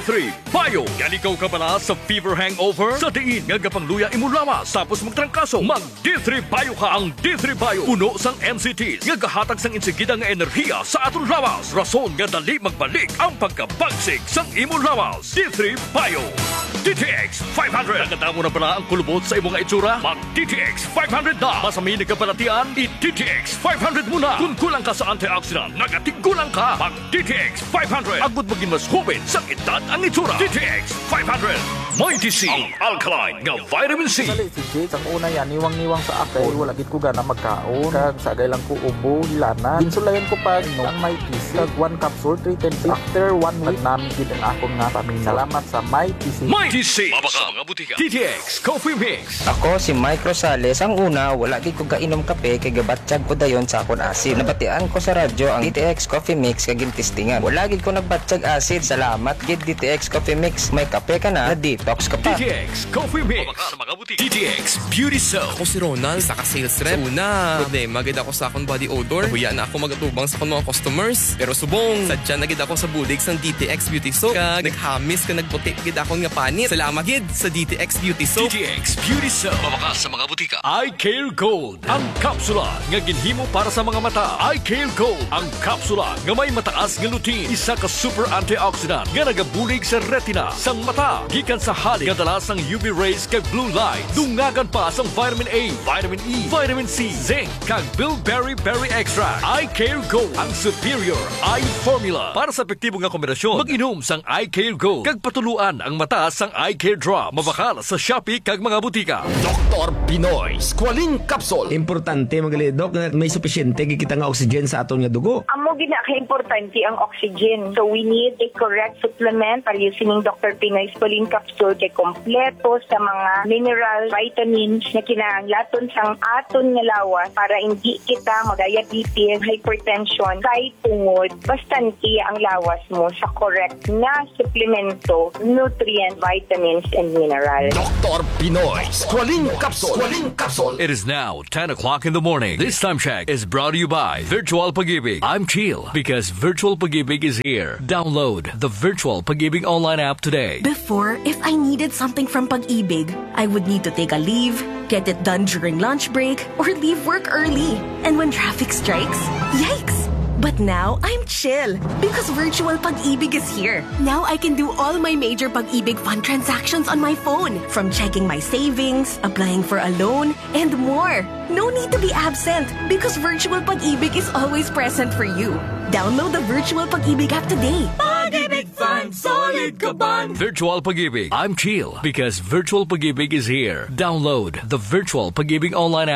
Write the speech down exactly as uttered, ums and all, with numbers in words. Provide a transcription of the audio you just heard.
three Bio. Yan ikaw ka pala sa fever hangover? Sa diin nga gapangluya imo lawas tapos magtrangkaso. Mag D three Bio ka. Ang D three Bio puno sang M C Ts nga gahatag sang insigida nga enerhiya sa aton lawas. Rason nga dali magbalik ang pagkabagsik sang imo lawas. D three Bio. D T X five hundred. Naganda mo na pala ang kulubot sa imong itsura? Mag D T X five hundred na. Masami ni kapalatian, i-D T X five hundred muna. Kung kulang ka sa antioxidant, nagatigulang ka. Mag D T X five hundred. Agud maging mas hubin sa edad ang itsura. D T X five hundred. May D C, ang alkaline nga vitamin C. Dali, si Jake, ang una yan, niwang-niwang sa akay. Wala gid ko gana magkaon. Kag sagay lang ko ubo, hilana. Ginsulayan ko pa, no, ang may D C. Kag one capsule, three ten six. After one week, namin gid ang akong nga pamilya. Salamat sa May D C. May D C. Mabaka mga butika. D T X Coffee Mix. Ako si Mike Rosales. Ang una, wala gid ko kainom kape kay gabatsyag ko dayon sa akon acid. Nabatian ko sa radyo ang D T X Coffee Mix kag gintistingan. Wala gid ko nagbatsyag acid. Salamat gid D T X Coffee Mix. May kape ka na, na detox ka pa. D T X Coffee Mix. Mabaka sa mga butika. D T X Beauty Soap. Ako si Ronald, isa ka sales rep. Una, problema gid ako sa akong body odor. Huya na ako magatubang sa akong mga customers. Pero subong, sadya na gid ako sa bulig sang D T X Beauty Soap. Kag naghamis ka nagputi gid akong nga panit. Salamat gid sa D T X Beauty Soap. D T X Beauty Soap. Mabaka sa mga butika. Eye Care Gold. Ang kapsula nga ginhimo para sa mga mata. Eye Care Gold. Ang kapsula nga may mataas nga lutein. Isa ka super antioxidant nga nagabulig sa retina sang mata. Gikan sa halik nga dala sang U V rays kag blue light. Dungagan pa sang vitamin A, vitamin E, vitamin C, zinc kag bilberry berry extract. Eye Care Gold. Ang superior eye formula. Para sa epektibo nga kombinasyon, mag-inom sang Eye Care Gold. Kag patuluan ang mata sang Eye Care Drop. Mabakal sa Shopee kag mga butika. Doktor Pinoy Squalene Capsule. Importante magali dok na may sufisyente gikita nga oxygen sa aton nga dugo. Amo gina ka importante ang oxygen. So we need a correct supplement para using Doctor Pinoy Squalene Capsule kay kompleto sa mga mineral, vitamins na kinahanglaton sang aton nga lawas para hindi kita mag-diabetes, hypertension, kay tungod bastante ang lawas mo sa correct na supplemento, nutrient, vitamins and minerals. Doktor Pinoy Squalene Capsule. Squalene Capsule. It is now ten o'clock in the morning. This time check is brought to you by Virtual Pag-ibig. I'm Chill because Virtual Pag-ibig is here. Download the Virtual Pag-ibig online app today. Before, if I needed something from Pag-ibig, I would need to take a leave, get it done during lunch break, or leave work early. And when traffic strikes, yikes! But now, I'm chill because Virtual Pag-ibig is here. Now I can do all my major Pag-ibig fund transactions on my phone. From checking my savings, applying for a loan, and more. No need to be absent because Virtual Pag-ibig is always present for you. Download the Virtual Pag-ibig app today. Pag-ibig Fund, solid ka ban! Virtual Pag-ibig. I'm Chill because Virtual Pag-ibig is here. Download the Virtual Pag-ibig online app.